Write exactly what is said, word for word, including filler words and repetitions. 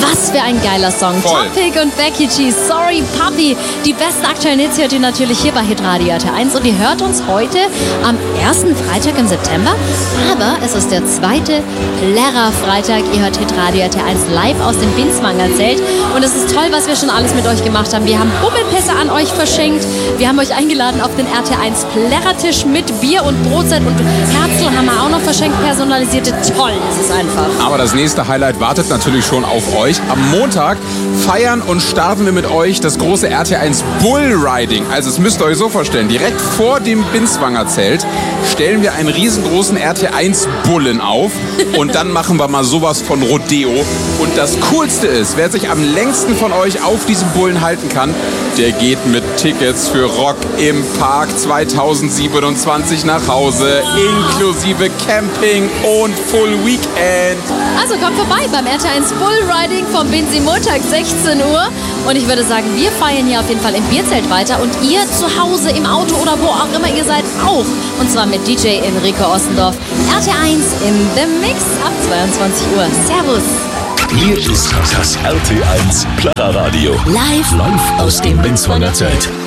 Was für ein geiler Song. Voll. Topic und Becky G, Sorry Puppy. Die besten aktuellen Hits hört ihr natürlich hier bei Hitradio R T eins und ihr hört uns heute am ersten Freitag im September. Aber es ist der zweite Plärrer-Freitag. Ihr hört Hitradio R T eins live aus dem Binswanger Zelt. Und es ist toll, was wir schon alles mit euch gemacht haben. Wir haben Bummelpässe an euch verschenkt. Wir haben euch eingeladen auf den R T eins Plärrertisch mit Bier und Brotzeit und Herzl haben wir auch noch verschenkt, personalisierte. Toll ist es einfach. Aber das nächste Highlight wartet natürlich schon auf euch. Am Montag feiern und starten wir mit euch das große R T eins Bullriding. Also es müsst ihr euch so vorstellen, direkt vor dem Binswanger Zelt stellen wir einen riesengroßen R T eins Bullen auf und dann machen wir mal sowas von Rodeo. Und das Coolste ist, wer sich am längsten von euch auf diesen Bullen halten kann, der geht mit Tickets für Rock im Park zweitausendsiebenundzwanzig nach Hause, inklusive Camping und Full Weekend. Also kommt vorbei beim R T eins Bullriding vom Binsi Montag sechzehn Uhr. Und ich würde sagen, wir feiern hier auf jeden Fall im Bierzelt weiter und ihr zu Hause, im Auto oder wo auch immer ihr seid auch. Und zwar mit D J Enrico Ostendorf. R T eins in the Mix ab zweiundzwanzig Uhr. Servus. Hier ist das R T eins Plärrerradio. Live, Live aus dem Binswanger Zelt.